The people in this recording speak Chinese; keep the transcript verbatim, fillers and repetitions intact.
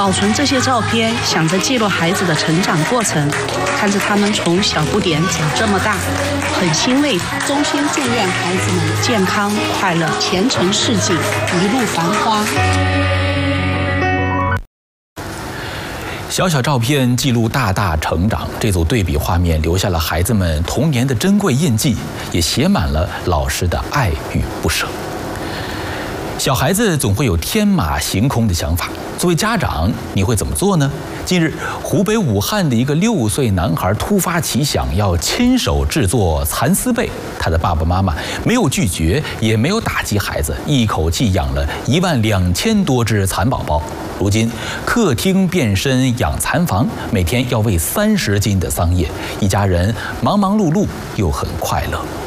保存这些照片，想着记录孩子的成长过程，看着他们从小不点长这么大，很欣慰。衷心祝愿孩子们健康快乐，前程似锦，一路繁花。 小小照片记录大大成长，这组对比画面留下了孩子们童年的珍贵印记，也写满了老师的爱与不舍。小孩子总会有天马行空的想法，作为家长，你会怎么做呢？近日，湖北武汉的一个六岁男孩突发奇想，要亲手制作蚕丝被。他的爸爸妈妈没有拒绝，也没有打击孩子，一口气养了一万两千多只蚕宝宝。如今，客厅变身养蚕房，每天要喂三十斤的桑叶，一家人忙忙碌碌又很快乐。